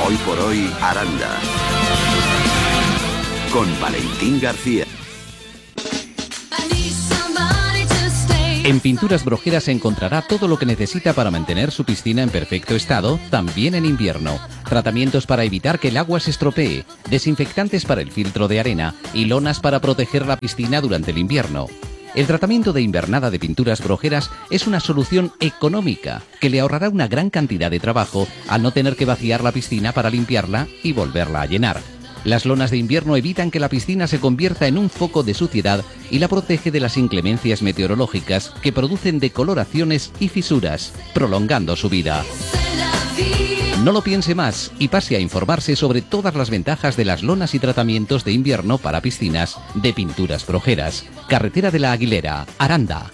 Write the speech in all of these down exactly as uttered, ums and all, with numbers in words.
Hoy por hoy, Aranda. Con Valentín García. En Pinturas Brojeras encontrará todo lo que necesita para mantener su piscina en perfecto estado, también en invierno. Tratamientos para evitar que el agua se estropee, desinfectantes para el filtro de arena y lonas para proteger la piscina durante el invierno. El tratamiento de invernada de Pinturas Brojeras es una solución económica que le ahorrará una gran cantidad de trabajo al no tener que vaciar la piscina para limpiarla y volverla a llenar. Las lonas de invierno evitan que la piscina se convierta en un foco de suciedad y la protege de las inclemencias meteorológicas que producen decoloraciones y fisuras, prolongando su vida. No lo piense más y pase a informarse sobre todas las ventajas de las lonas y tratamientos de invierno para piscinas de Pinturas Brojeras. Carretera de la Aguilera, Aranda.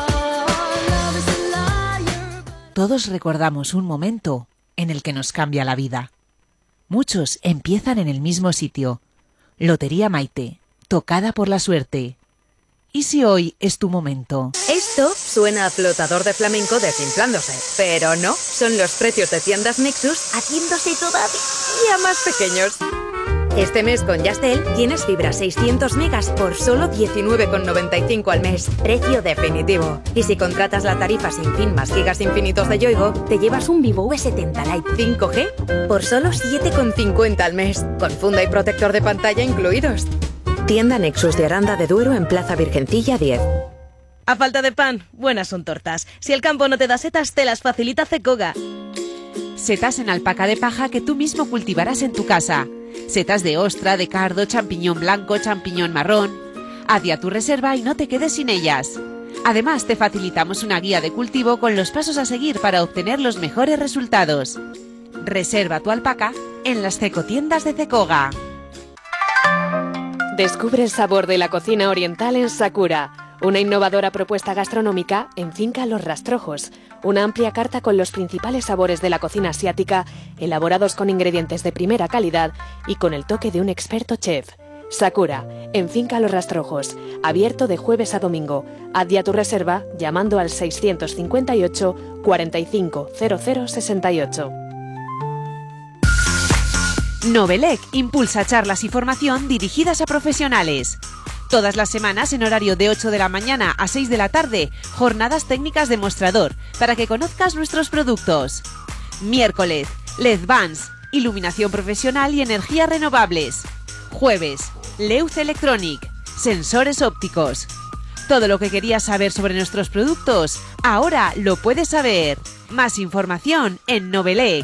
Todos recordamos un momento en el que nos cambia la vida. Muchos empiezan en el mismo sitio. Lotería Maite, tocada por la suerte. ¿Y si hoy es tu momento? Esto suena a flotador de flamenco desinflándose, pero no, son los precios de tiendas Nexus haciéndose todavía más pequeños. Este mes con Yastel tienes fibra seiscientos megas por solo diecinueve con noventa y cinco al mes, precio definitivo. Y si contratas la tarifa sin fin más gigas infinitos de Yoigo, te llevas un Vivo V setenta Lite cinco G por solo siete con cincuenta al mes, con funda y protector de pantalla incluidos. Tienda Nexus de Aranda de Duero en Plaza Virgencilla diez. A falta de pan, buenas son tortas. Si el campo no te da setas, te las facilita Cecoga. Setas en alpaca de paja que tú mismo cultivarás en tu casa. Setas de ostra, de cardo, champiñón blanco, champiñón marrón. Hazte a tu reserva y no te quedes sin ellas. Además, te facilitamos una guía de cultivo con los pasos a seguir para obtener los mejores resultados. Reserva tu alpaca en las cecotiendas de Cecoga. Descubre el sabor de la cocina oriental en Sakura, una innovadora propuesta gastronómica en Finca Los Rastrojos, una amplia carta con los principales sabores de la cocina asiática, elaborados con ingredientes de primera calidad y con el toque de un experto chef. Sakura, en Finca Los Rastrojos, abierto de jueves a domingo. Haz ya tu reserva llamando al seiscientos cincuenta y ocho, cuarenta y cinco, cero cero sesenta y ocho. Novelec impulsa charlas y formación dirigidas a profesionales. Todas las semanas en horario de ocho de la mañana a seis de la tarde, jornadas técnicas de mostrador para que conozcas nuestros productos. Miércoles, L E D Vans, iluminación profesional y energías renovables. Jueves, Leuth Electronic, sensores ópticos. Todo lo que querías saber sobre nuestros productos, ahora lo puedes saber. Más información en Novelec.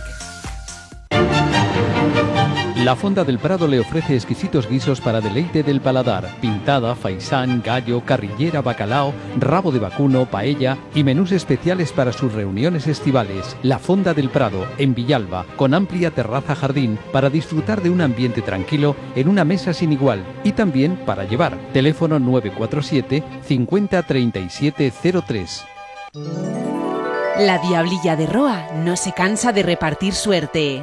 La Fonda del Prado le ofrece exquisitos guisos para deleite del paladar: pintada, faisán, gallo, carrillera, bacalao, rabo de vacuno, paella y menús especiales para sus reuniones estivales. La Fonda del Prado, en Villalba, con amplia terraza jardín para disfrutar de un ambiente tranquilo en una mesa sin igual y también para llevar. Teléfono nueve cuatro siete, cincuenta, treinta y siete cero tres. La Diablilla de Roa no se cansa de repartir suerte.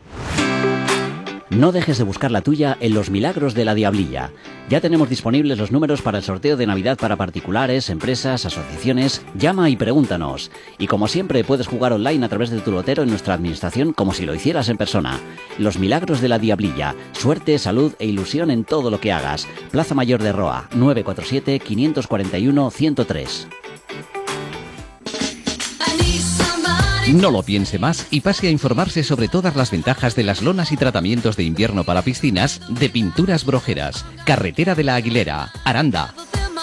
No dejes de buscar la tuya en Los Milagros de la Diablilla. Ya tenemos disponibles los números para el sorteo de Navidad para particulares, empresas, asociaciones. Llama y pregúntanos. Y como siempre, puedes jugar online a través de tu lotero en nuestra administración como si lo hicieras en persona. Los Milagros de la Diablilla. Suerte, salud e ilusión en todo lo que hagas. Plaza Mayor de Roa, nueve cuatro siete, cinco cuatro uno, uno cero tres. No lo piense más y pase a informarse sobre todas las ventajas de las lonas y tratamientos de invierno para piscinas de Pinturas Brojeras. Carretera de la Aguilera, Aranda.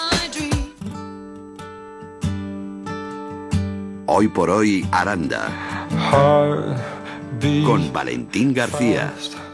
Hoy por hoy, Aranda. Con Valentín García.